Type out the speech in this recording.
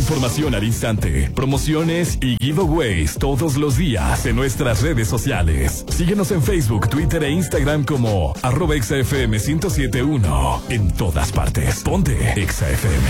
información al instante, promociones y giveaways todos los días en nuestras redes sociales. Síguenos en Facebook, Twitter e Instagram como @ExaFM 1071. En todas partes. Ponte Exa FM.